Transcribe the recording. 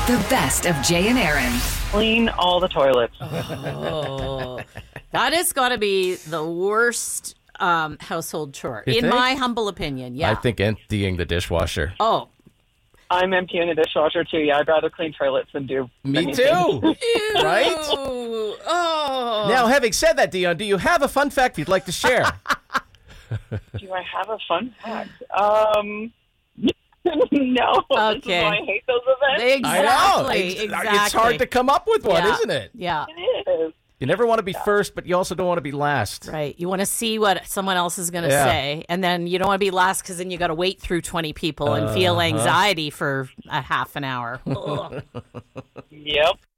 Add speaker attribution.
Speaker 1: The best of Jay and Aaron.
Speaker 2: Clean all the toilets.
Speaker 3: Oh, that has got to be the worst household chore,
Speaker 4: You
Speaker 3: in
Speaker 4: think?
Speaker 3: my humble opinion. Yeah.
Speaker 4: I think emptying the dishwasher.
Speaker 3: Oh,
Speaker 2: I'm emptying the dishwasher too. Yeah, I'd rather clean toilets than do
Speaker 4: Me
Speaker 2: anything.
Speaker 4: too.
Speaker 3: ew.
Speaker 4: Right?
Speaker 3: Oh.
Speaker 4: Now, having said that, Dion, do you have a fun fact you'd like to share?
Speaker 2: Do I have a fun fact? No.
Speaker 3: Okay.
Speaker 2: This is why I hate those events.
Speaker 3: Exactly.
Speaker 4: I know.
Speaker 3: Exactly.
Speaker 4: It's hard to come up with one,
Speaker 3: Yeah.
Speaker 4: isn't it?
Speaker 3: Yeah.
Speaker 2: It is.
Speaker 4: You never want to be first, but you also don't want to be last.
Speaker 3: Right. You want to see what someone else is going to
Speaker 4: Yeah.
Speaker 3: say. And then you don't want to be last because then you got to wait through 20 people and feel anxiety for a half an hour. Ugh.
Speaker 2: Yep.